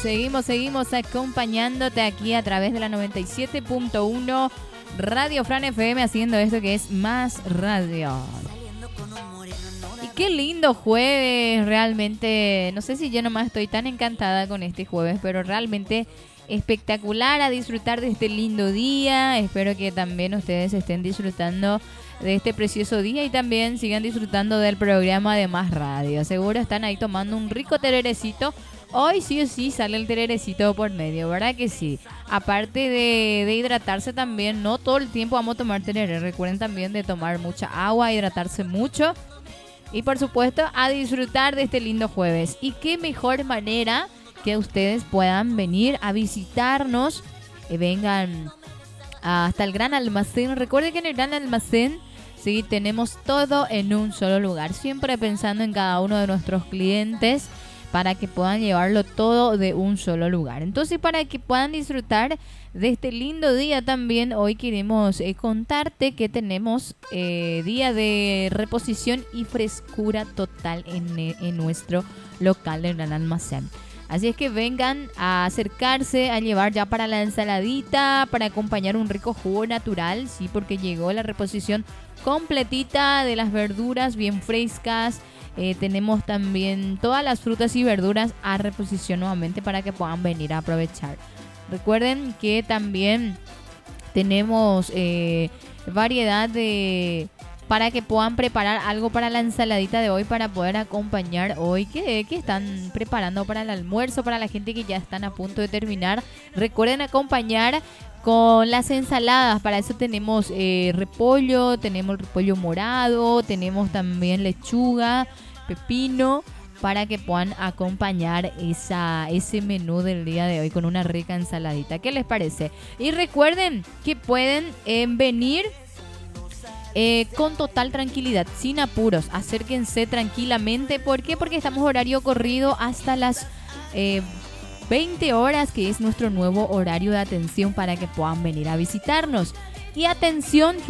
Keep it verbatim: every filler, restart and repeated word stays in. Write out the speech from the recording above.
seguimos, seguimos acompañándote aquí a través de la noventa y siete punto uno Radio Fran F M, haciendo esto que es Más Radio. Y qué lindo jueves, realmente. No sé si yo nomás estoy tan encantada con este jueves, pero realmente espectacular, a disfrutar de este lindo día. Espero que también ustedes estén disfrutando de este precioso día y también sigan disfrutando del programa de Más Radio. Seguro están ahí tomando un rico tererecito. Hoy sí o sí sale el tererecito por medio, ¿verdad que sí? Aparte de, de hidratarse también, no todo el tiempo vamos a tomar tereré. Recuerden también de tomar mucha agua, hidratarse mucho. Y por supuesto a disfrutar de este lindo jueves. Y qué mejor manera que ustedes puedan venir a visitarnos, y vengan hasta el Gran Almacén. Recuerden que en el Gran Almacén sí tenemos todo en un solo lugar, siempre pensando en cada uno de nuestros clientes para que puedan llevarlo todo de un solo lugar. Entonces, para que puedan disfrutar de este lindo día también, hoy queremos eh, contarte que tenemos eh, día de reposición y frescura total en, en nuestro local del Gran Almacén. Así es que vengan a acercarse, a llevar ya para la ensaladita, para acompañar un rico jugo natural, sí, porque llegó la reposición completita de las verduras bien frescas. Eh, tenemos también todas las frutas y verduras a reposición nuevamente para que puedan venir a aprovechar. Recuerden que también tenemos eh, variedad de... para que puedan preparar algo para la ensaladita de hoy, para poder acompañar hoy que, que están preparando para el almuerzo, para la gente que ya están a punto de terminar. Recuerden acompañar con las ensaladas. Para eso tenemos eh, repollo, tenemos repollo morado, tenemos también lechuga, pepino, para que puedan acompañar esa, ese menú del día de hoy con una rica ensaladita. ¿Qué les parece? Y recuerden que pueden eh, venir Eh, con total tranquilidad, sin apuros. Acérquense tranquilamente. ¿Por qué? Porque estamos horario corrido hasta las eh, veinte horas, que es nuestro nuevo horario de atención para que puedan venir a visitarnos. Y atención,